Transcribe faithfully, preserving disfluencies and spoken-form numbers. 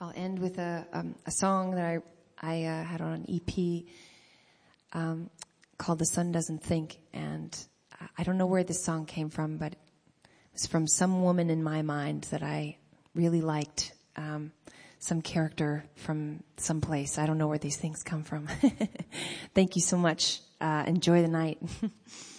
I'll end with a um, a song that I I uh, had on an E P um, called "The Sun Doesn't Think," and I don't know where this song came from, but it was from some woman in my mind that I really liked, um, some character from some place. I don't know where these things come from. Thank you so much. Uh, enjoy the night.